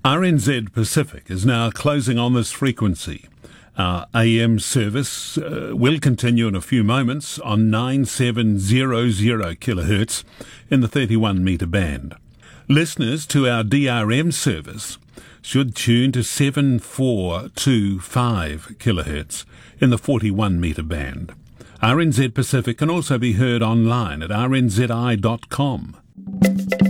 RNZ Pacific is now closing on this frequency. Our AM service will continue in a few moments on 9700 kilohertz in the 31 metre band. Listeners to our DRM service should tune to 7425 kilohertz in the 41 metre band. RNZ Pacific can also be heard online at rnzi.com.